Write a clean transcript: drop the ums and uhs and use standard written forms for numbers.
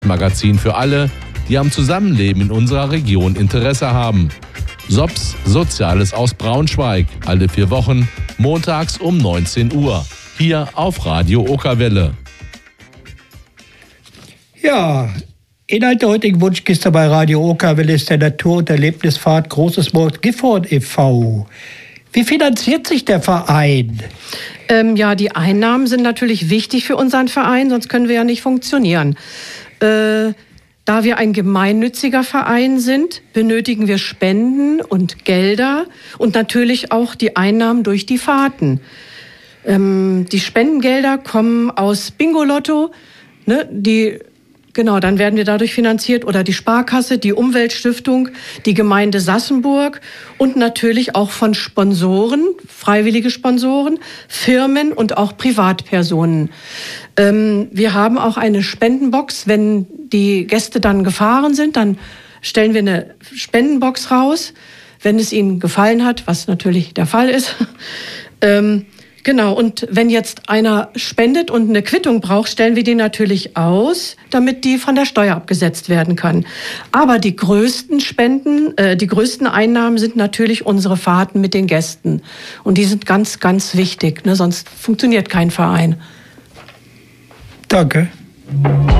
Magazin für alle, die am Zusammenleben in unserer Region Interesse haben. SOPS Soziales aus Braunschweig, alle 4 Wochen, montags um 19 Uhr, hier auf Radio Okerwelle. Ja, Inhalt der heutigen Wunschkiste bei Radio Okerwelle ist der Natur- und Erlebnispfad Großes Moor Gifhorn e.V. Wie finanziert sich der Verein? Ja, die Einnahmen sind natürlich wichtig für unseren Verein, sonst können wir ja nicht funktionieren. Da wir ein gemeinnütziger Verein sind, benötigen wir Spenden und Gelder und natürlich auch die Einnahmen durch die Fahrten. Die Spendengelder kommen aus Bingolotto, ne, dann werden wir dadurch finanziert, oder die Sparkasse, die Umweltstiftung, die Gemeinde Sassenburg und natürlich auch von Sponsoren, freiwillige Sponsoren, Firmen und auch Privatpersonen. Wir haben auch eine Spendenbox. Wenn die Gäste dann gefahren sind, dann stellen wir eine Spendenbox raus, wenn es ihnen gefallen hat, was natürlich der Fall ist. Genau, und wenn jetzt einer spendet und eine Quittung braucht, stellen wir die natürlich aus, damit die von der Steuer abgesetzt werden kann. Aber die größten die größten Einnahmen sind natürlich unsere Fahrten mit den Gästen. Und die sind ganz, ganz wichtig, ne? Sonst funktioniert kein Verein. Danke.